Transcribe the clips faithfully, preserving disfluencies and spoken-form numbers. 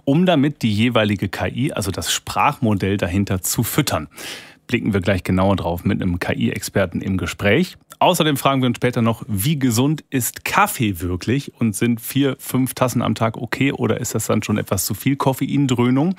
um damit die jeweilige K I, also das Sprachmodell dahinter, zu füttern. Blicken wir gleich genauer drauf mit einem K I-Experten im Gespräch. Außerdem fragen wir uns später noch, wie gesund ist Kaffee wirklich und sind vier, fünf Tassen am Tag okay oder ist das dann schon etwas zu viel Koffeindröhnung?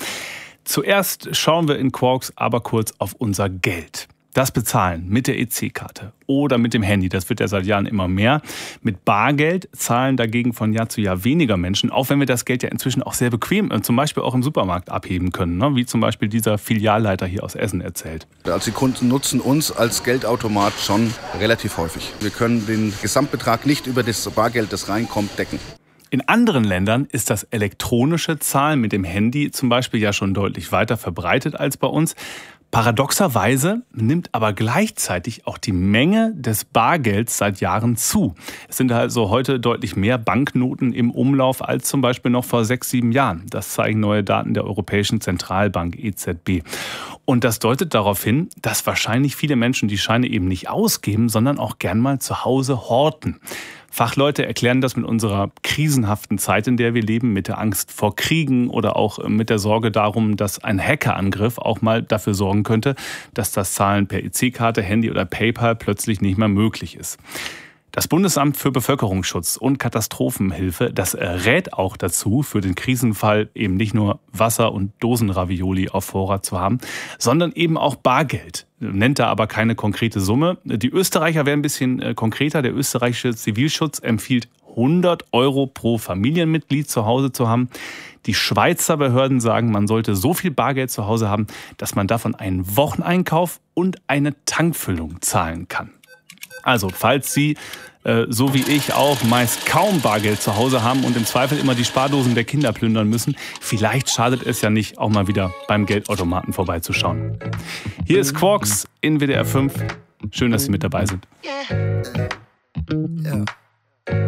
Zuerst schauen wir in Quarks aber kurz auf unser Geld. Das Bezahlen mit der E C-Karte oder mit dem Handy, das wird ja seit Jahren immer mehr. Mit Bargeld zahlen dagegen von Jahr zu Jahr weniger Menschen, auch wenn wir das Geld ja inzwischen auch sehr bequem, zum Beispiel auch im Supermarkt abheben können, ne? Wie zum Beispiel dieser Filialleiter hier aus Essen erzählt. Also die Kunden nutzen uns als Geldautomat schon relativ häufig. Wir können den Gesamtbetrag nicht über das Bargeld, das reinkommt, decken. In anderen Ländern ist das elektronische Zahlen mit dem Handy zum Beispiel ja schon deutlich weiter verbreitet als bei uns. Paradoxerweise nimmt aber gleichzeitig auch die Menge des Bargelds seit Jahren zu. Es sind also heute deutlich mehr Banknoten im Umlauf als zum Beispiel noch vor sechs, sieben Jahren. Das zeigen neue Daten der Europäischen Zentralbank E Z B. Und das deutet darauf hin, dass wahrscheinlich viele Menschen die Scheine eben nicht ausgeben, sondern auch gern mal zu Hause horten. Fachleute erklären das mit unserer krisenhaften Zeit, in der wir leben, mit der Angst vor Kriegen oder auch mit der Sorge darum, dass ein Hackerangriff auch mal dafür sorgen könnte, dass das Zahlen per E C-Karte, Handy oder PayPal plötzlich nicht mehr möglich ist. Das Bundesamt für Bevölkerungsschutz und Katastrophenhilfe, das rät auch dazu, für den Krisenfall eben nicht nur Wasser und Dosenravioli auf Vorrat zu haben, sondern eben auch Bargeld. Nennt da aber keine konkrete Summe. Die Österreicher wären ein bisschen konkreter. Der österreichische Zivilschutz empfiehlt hundert Euro pro Familienmitglied zu Hause zu haben. Die Schweizer Behörden sagen, man sollte so viel Bargeld zu Hause haben, dass man davon einen Wocheneinkauf und eine Tankfüllung zahlen kann. Also, falls Sie, äh, so wie ich auch, meist kaum Bargeld zu Hause haben und im Zweifel immer die Spardosen der Kinder plündern müssen, vielleicht schadet es ja nicht, auch mal wieder beim Geldautomaten vorbeizuschauen. Hier ist Quarks in W D R fünf. Schön, dass Sie mit dabei sind. Yeah.